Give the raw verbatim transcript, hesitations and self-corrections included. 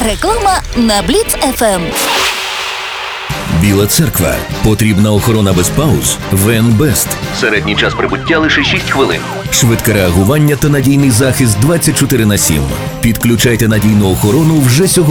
Реклама на Бліц еф ем. Біла церква. Потрібна охорона без пауз? Венбест. Середній час прибуття лише шість хвилин. Швидке реагування та надійний захист двадцять чотири на сім. Підключайте надійну охорону вже сьогодні.